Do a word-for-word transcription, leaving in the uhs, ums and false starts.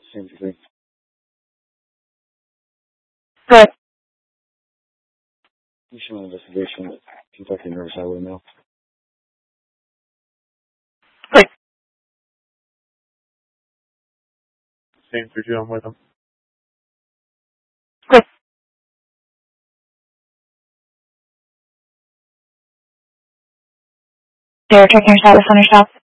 Same thing. Good. Additional investigation. Kentucky Nervous Highway Mail. Good. Same for Jim with him. Good. They're checking your status on your stop.